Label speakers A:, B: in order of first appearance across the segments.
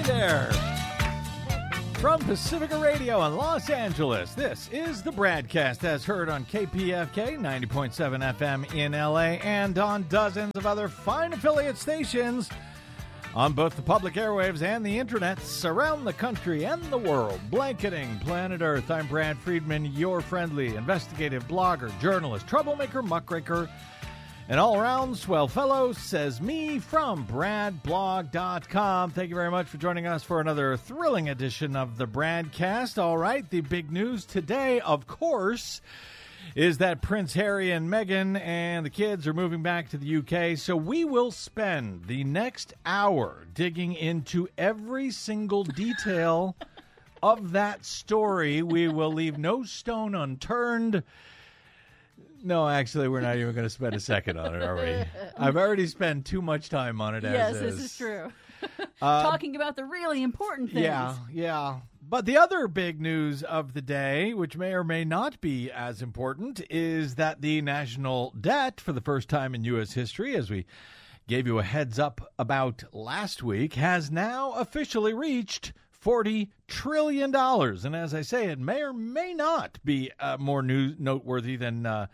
A: there. From Pacifica Radio in Los Angeles, this is the BradCast as heard on KPFK 90.7 FM in LA and on dozens of other fine affiliate stations on both the public airwaves and the internet around the country and the world. Blanketing planet Earth, I'm Brad Friedman, your friendly investigative blogger, journalist, troublemaker, muckraker, and all-around swell fellow, says me from BradBlog.com. Thank you very much for joining us for another thrilling edition of the BradCast. All right, the big news today, of course, is that Prince Harry and Meghan and the kids are moving back to the UK. So we will spend the next hour digging into every single detail of that story. We will leave no stone unturned. No, actually, we're not even going to spend a second on it, are we? I've already spent too much time on it
B: yes,
A: as
B: is. Yes, this is true. Talking about the really important things.
A: Yeah. But the other big news of the day, which may or may not be as important, is that the national debt, for the first time in U.S. history, as we gave you a heads up about last week, has now officially reached $40 trillion. And as I say, it may or may not be more noteworthy than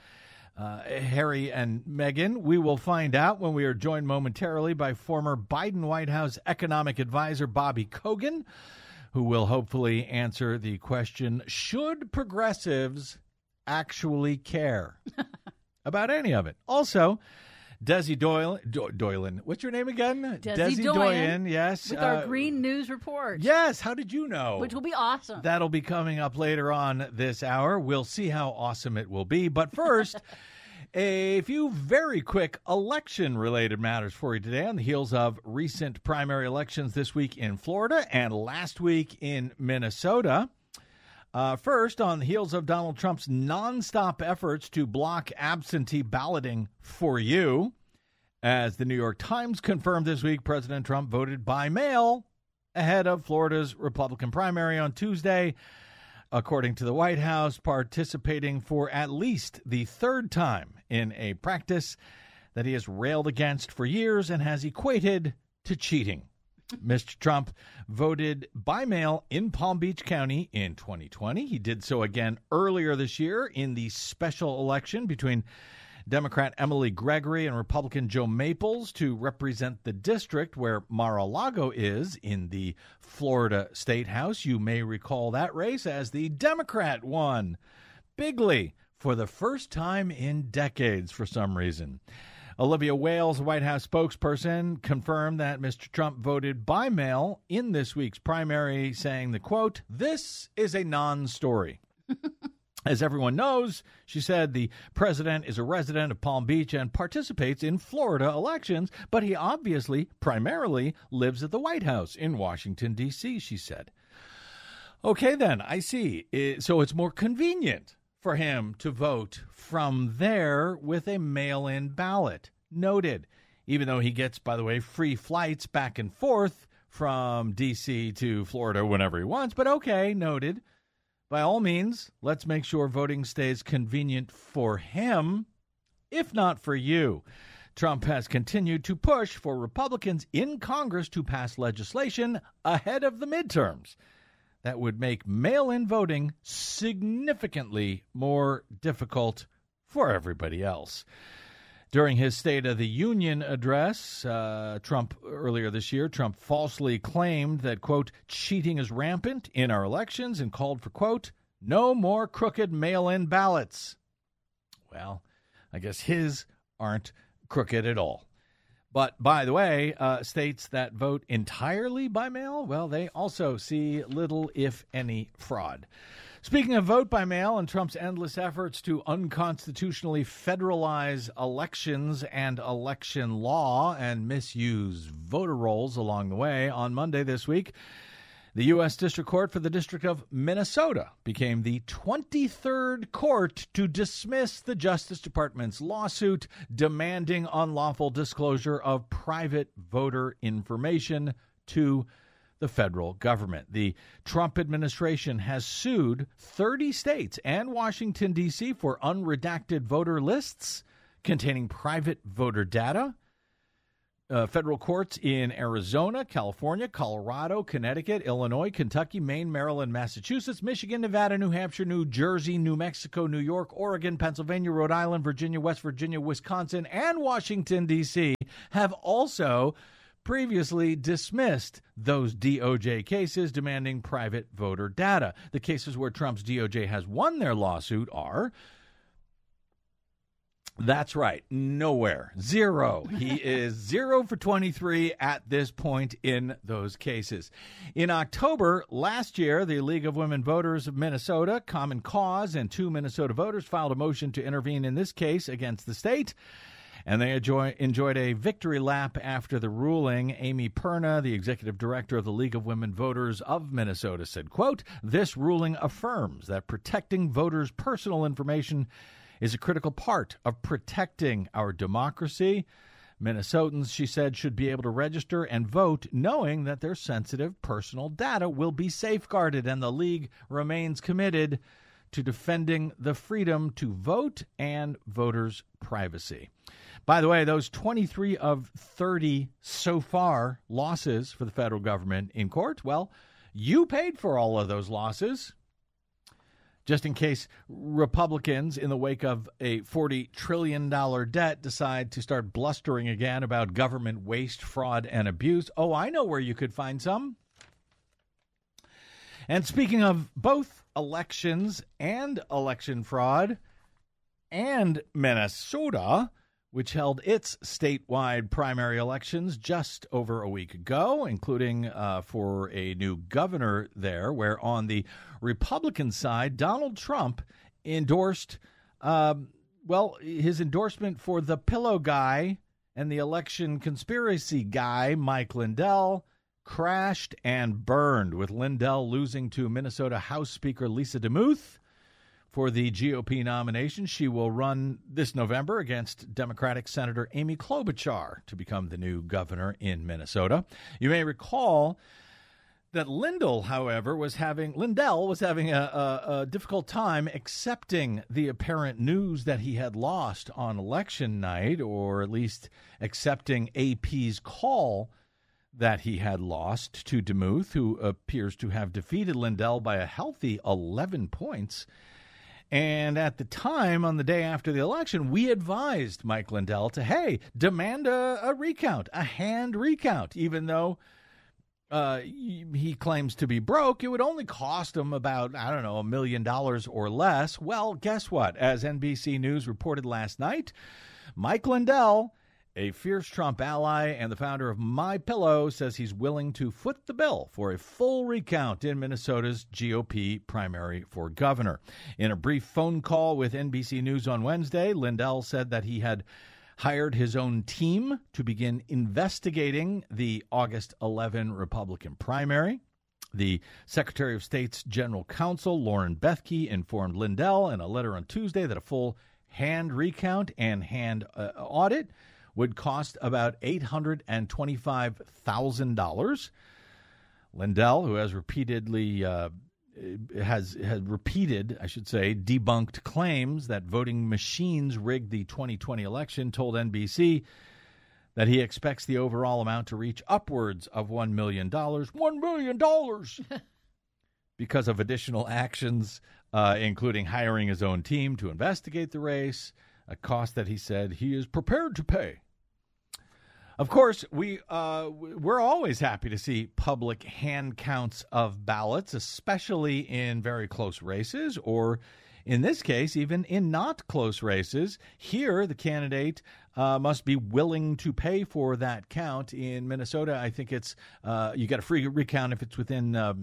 A: Harry and Meghan. We will find out when we are joined momentarily by former Biden White House economic advisor Bobby Kogan, who will hopefully answer the question, should progressives actually care about any of it? Also, Desi Doyen. What's your name again?
B: Desi
A: Doyen, yes.
B: With our Green News Report.
A: Yes, how did you know?
B: Which will be awesome.
A: That'll be coming up later on this hour. We'll see how awesome it will be. But first, a few very quick election-related matters for you today on the heels of recent primary elections this week in Florida and last week in Minnesota. First, on the heels of Donald Trump's nonstop efforts to block absentee balloting for you, as the New York Times confirmed this week, President Trump voted by mail ahead of Florida's Republican primary on Tuesday, according to the White House, participating for at least the third time in a practice that he has railed against for years and has equated to cheating. Mr. Trump voted by mail in Palm Beach County in 2020. He did so again earlier this year in the special election between Democrat Emily Gregory and Republican Joe Maples to represent the district where Mar-a-Lago is in the Florida State House. You may recall that race as the Democrat won bigly for the first time in decades for some reason. Olivia Wales, White House spokesperson, confirmed that Mr. Trump voted by mail in this week's primary, saying the quote, "This is a non-story." As everyone knows, she said, the president is a resident of Palm Beach and participates in Florida elections, but he obviously primarily lives at the White House in Washington, D.C., she said. Okay, then, I see. So it's more convenient for him to vote from there with a mail-in ballot. Noted. Even though he gets, by the way, free flights back and forth from D.C. to Florida whenever he wants. But okay, noted. By all means, let's make sure voting stays convenient for him, if not for you. Trump has continued to push for Republicans in Congress to pass legislation ahead of the midterms that would make mail-in voting significantly more difficult for everybody else. During his State of the Union address, earlier this year, Trump falsely claimed that, quote, cheating is rampant in our elections and called for, quote, no more crooked mail-in ballots. Well, I guess his aren't crooked at all. But, by the way, states that vote entirely by mail, well, they also see little, if any, fraud. Speaking of vote by mail and Trump's endless efforts to unconstitutionally federalize elections and election law and misuse voter rolls along the way, on Monday this week, the U.S. District Court for the District of Minnesota became the 23rd court to dismiss the Justice Department's lawsuit demanding unlawful disclosure of private voter information to the federal government. The Trump administration has sued 30 states and Washington, D.C. for unredacted voter lists containing private voter data, federal courts in Arizona, California, Colorado, Connecticut, Illinois, Kentucky, Maine, Maryland, Massachusetts, Michigan, Nevada, New Hampshire, New Jersey, New Mexico, New York, Oregon, Pennsylvania, Rhode Island, Virginia, West Virginia, Wisconsin, and Washington, D.C. have also previously dismissed those DOJ cases demanding private voter data. The cases where Trump's DOJ has won their lawsuit are... That's right. Nowhere. Zero. He is 0 for 23 at this point in those cases. In October last year, the League of Women Voters of Minnesota, Common Cause, and 2 Minnesota voters filed a motion to intervene in this case against the state. And they enjoyed a victory lap after the ruling. Amy Perna, the executive director of the League of Women Voters of Minnesota, said, quote, "This ruling affirms that protecting voters' personal information is a critical part of protecting our democracy. Minnesotans," she said, "should be able to register and vote knowing that their sensitive personal data will be safeguarded, and the League remains committed to defending the freedom to vote and voters' privacy." By the way, those 23 of 30 so far losses for the federal government in court, well, you paid for all of those losses. Just in case Republicans, in the wake of a $40 trillion debt, decide to start blustering again about government waste, fraud, and abuse. Oh, I know where you could find some. And speaking of both elections and election fraud, and Minnesota, which held its statewide primary elections just over a week ago, including for a new governor there, where on the Republican side, Donald Trump endorsed, his endorsement for the pillow guy and the election conspiracy guy, Mike Lindell, crashed and burned, with Lindell losing to Minnesota House Speaker Lisa DeMuth for the GOP nomination. She will run this November against Democratic Senator Amy Klobuchar to become the new governor in Minnesota. You may recall that Lindell, however, was having a difficult time accepting the apparent news that he had lost on election night, or at least accepting AP's call that he had lost to DeMuth, who appears to have defeated Lindell by a healthy 11 points. And at the time, on the day after the election, we advised Mike Lindell to, demand a recount, a hand recount, even though he claims to be broke. It would only cost him about, $1 million or less. Well, guess what? As NBC News reported last night, Mike Lindell, a fierce Trump ally and the founder of MyPillow, says he's willing to foot the bill for a full recount in Minnesota's GOP primary for governor. In a brief phone call with NBC News on Wednesday, Lindell said that he had hired his own team to begin investigating the August 11 Republican primary. The Secretary of State's general counsel, Lauren Bethke, informed Lindell in a letter on Tuesday that a full hand recount and hand audit would cost about $825,000. Lindell, who has repeatedly debunked claims that voting machines rigged the 2020 election, told NBC that he expects the overall amount to reach upwards of $1 million. $1 million! Because of additional actions, including hiring his own team to investigate the race, a cost that he said he is prepared to pay. Of course, we're always happy to see public hand counts of ballots, especially in very close races, or in this case, even in not close races. Here, the candidate must be willing to pay for that count. In Minnesota, I think it's you get a free recount if it's within a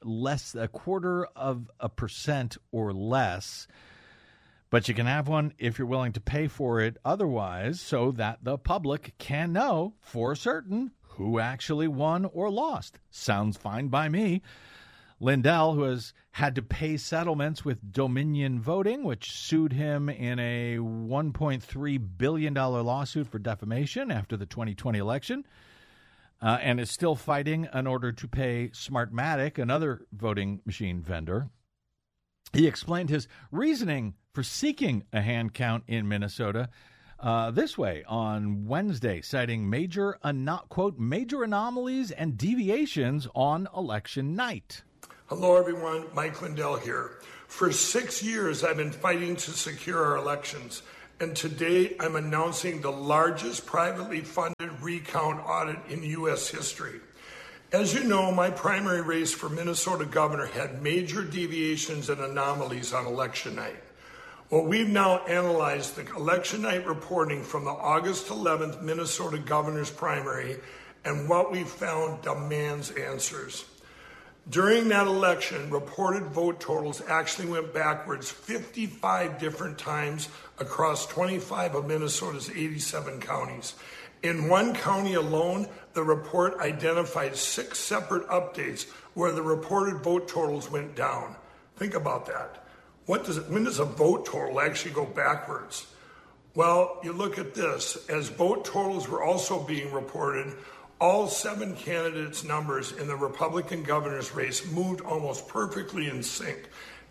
A: 0.25% or less. But you can have one if you're willing to pay for it otherwise, so that the public can know for certain who actually won or lost. Sounds fine by me. Lindell, who has had to pay settlements with Dominion Voting, which sued him in a $1.3 billion lawsuit for defamation after the 2020 election, and is still fighting in order to pay Smartmatic, another voting machine vendor. He explained his reasoning for seeking a hand count in Minnesota this way on Wednesday, citing quote, major anomalies and deviations on election night.
C: Hello, everyone. Mike Lindell here. For 6 years, I've been fighting to secure our elections. And today, I'm announcing the largest privately funded recount audit in U.S. history. As you know, my primary race for Minnesota governor had major deviations and anomalies on election night. Well, we've now analyzed the election night reporting from the August 11th Minnesota governor's primary, and what we found demands answers. During that election, reported vote totals actually went backwards 55 different times across 25 of Minnesota's 87 counties. In one county alone, the report identified 6 separate updates where the reported vote totals went down. Think about that. When does a vote total actually go backwards? Well, you look at this. As vote totals were also being reported, all 7 candidates' numbers in the Republican governor's race moved almost perfectly in sync,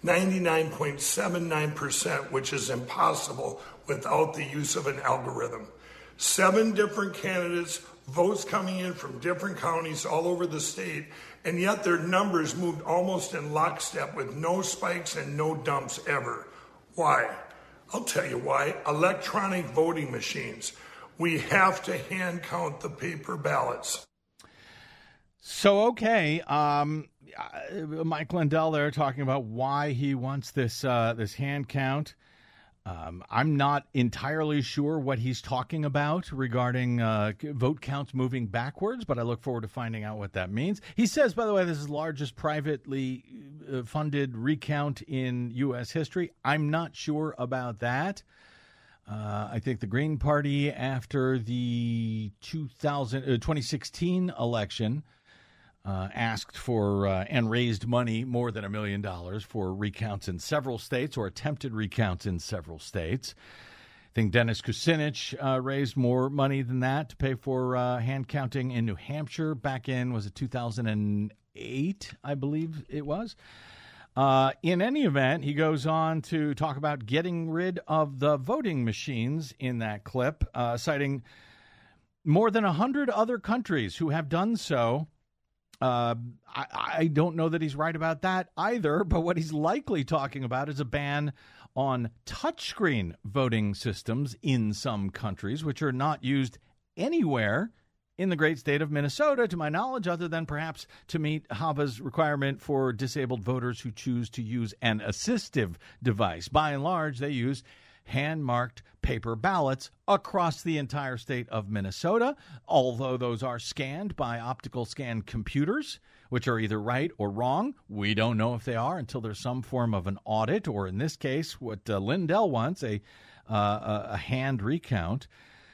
C: 99.79%, which is impossible without the use of an algorithm. 7 different candidates, votes coming in from different counties all over the state, and yet their numbers moved almost in lockstep with no spikes and no dumps ever. Why? I'll tell you why. Electronic voting machines. We have to hand count the paper ballots.
A: So, okay, Mike Lindell there talking about why he wants this hand count. I'm not entirely sure what he's talking about regarding vote counts moving backwards, but I look forward to finding out what that means. He says, by the way, this is the largest privately funded recount in U.S. history. I'm not sure about that. I think the Green Party, after the 2016 election, asked for and raised money, more than $1 million, for recounts in several states, or attempted recounts in several states. I think Dennis Kucinich raised more money than that to pay for hand counting in New Hampshire back in, was it 2008, I believe it was. In any event, he goes on to talk about getting rid of the voting machines in that clip, citing more than 100 other countries who have done so. I don't know that he's right about that either, but what he's likely talking about is a ban on touchscreen voting systems in some countries, which are not used anywhere in the great state of Minnesota, to my knowledge, other than perhaps to meet HAVA's requirement for disabled voters who choose to use an assistive device. By and large, they use hand-marked paper ballots across the entire state of Minnesota, although those are scanned by optical scan computers, which are either right or wrong. We don't know if they are until there's some form of an audit, or in this case, what Lindell wants, a hand recount.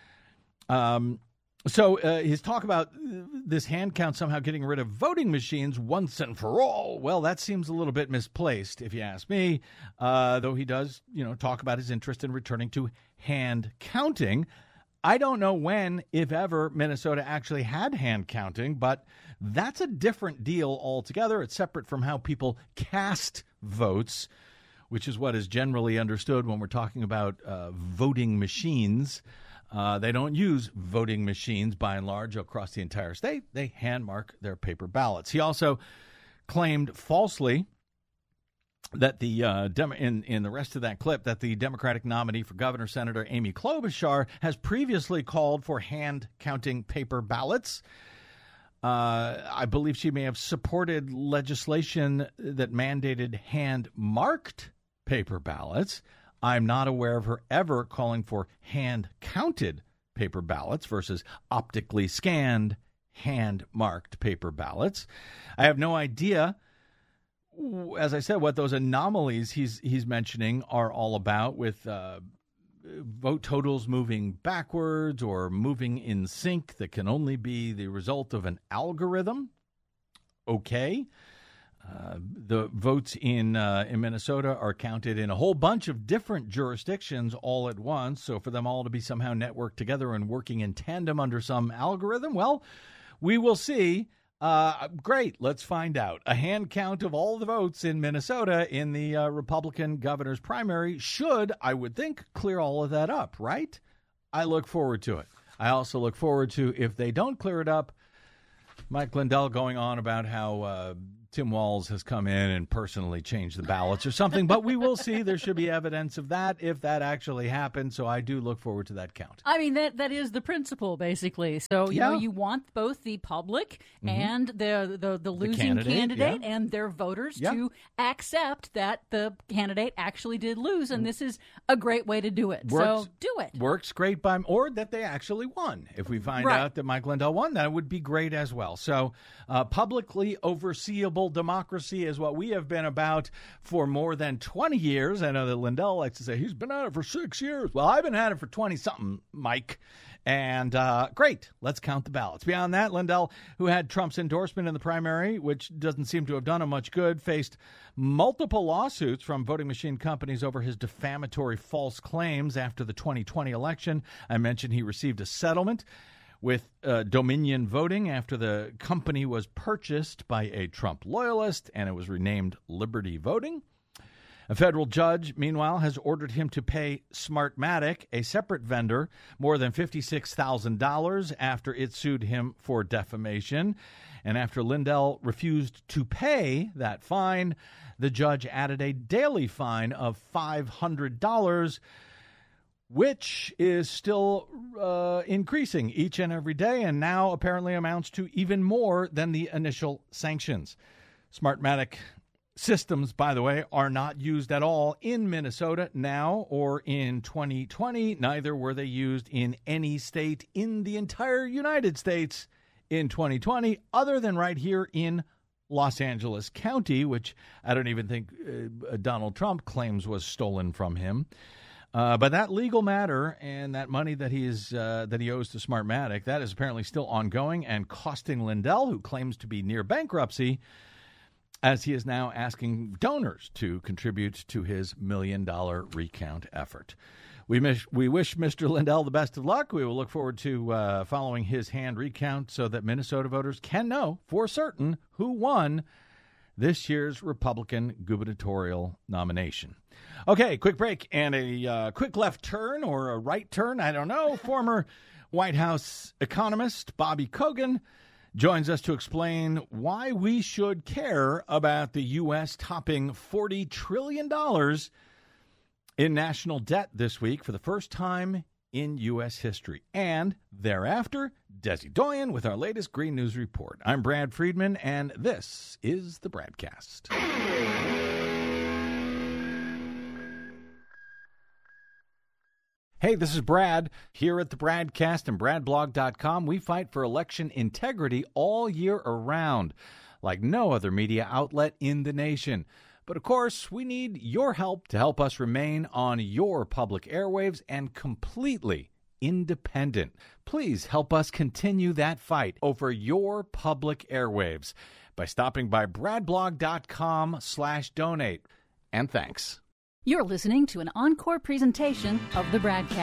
A: So his talk about this hand count somehow getting rid of voting machines once and for all, well, that seems a little bit misplaced, if you ask me, though he does, talk about his interest in returning to hand counting. I don't know when, if ever, Minnesota actually had hand counting, but that's a different deal altogether. It's separate from how people cast votes, which is what is generally understood when we're talking about voting machines. They don't use voting machines, by and large, across the entire state. They hand mark their paper ballots. He also claimed falsely that the in the rest of that clip that the Democratic nominee for governor, Senator Amy Klobuchar, has previously called for hand counting paper ballots. I believe she may have supported legislation that mandated hand marked paper ballots. I'm not aware of her ever calling for hand-counted paper ballots versus optically scanned, hand-marked paper ballots. I have no idea, as I said, what those anomalies he's mentioning are all about, with vote totals moving backwards or moving in sync that can only be the result of an algorithm. Okay. The votes in Minnesota are counted in a whole bunch of different jurisdictions all at once. So for them all to be somehow networked together and working in tandem under some algorithm, well, we will see. Great. Let's find out. A hand count of all the votes in Minnesota in the Republican governor's primary should, I would think, clear all of that up, right? I look forward to it. I also look forward to, if they don't clear it up, Mike Lindell going on about how Tim Walz has come in and personally changed the ballots or something. But we will see. There should be evidence of that if that actually happens. So I do look forward to that count.
B: I mean, that is the principle, basically. So, you know, you want both the public and the losing candidate and their voters to accept that the candidate actually did lose. And this is a great way to do it. So do it.
A: Works great or that they actually won. If we find out that Mike Lindell won, that would be great as well. So publicly overseeable democracy is what we have been about for more than 20 years. I know that Lindell likes to say he's been at it for 6 years. Well, I've been at it for 20-something, Mike. And great. Let's count the ballots. Beyond that, Lindell, who had Trump's endorsement in the primary, which doesn't seem to have done him much good, faced multiple lawsuits from voting machine companies over his defamatory false claims after the 2020 election. I mentioned he received a settlement with Dominion Voting after the company was purchased by a Trump loyalist, and it was renamed Liberty Voting. A federal judge, meanwhile, has ordered him to pay Smartmatic, a separate vendor, more than $56,000 after it sued him for defamation. And after Lindell refused to pay that fine, the judge added a daily fine of $500, which is still increasing each and every day, and now apparently amounts to even more than the initial sanctions. Smartmatic systems, by the way, are not used at all in Minnesota now or in 2020. Neither were they used in any state in the entire United States in 2020, other than right here in Los Angeles County, which I don't even think Donald Trump claims was stolen from him. But that legal matter and that money that he owes to Smartmatic, that is apparently still ongoing and costing Lindell, who claims to be near bankruptcy, as he is now asking donors to contribute to his $1 million recount effort. We wish Mr. Lindell the best of luck. We will look forward to following his hand recount so that Minnesota voters can know for certain who won this year's Republican gubernatorial nomination. Okay, quick break and a quick left turn or a right turn, I don't know. Former White House economist Bobby Kogan joins us to explain why we should care about the U.S. topping $40 trillion in national debt this week for the first time in U.S. history. And thereafter, Desi Doyen with our latest Green News Report. I'm Brad Friedman, and this is the Bradcast. Hey, this is Brad. Here at the Bradcast and BradBlog.com, we fight for election integrity all year around, like no other media outlet in the nation. But of course, we need your help to help us remain on your public airwaves and completely independent. Please help us continue that fight over your public airwaves by stopping by BradBlog.com/donate. And thanks.
B: You're listening to an encore presentation of the Bradcast.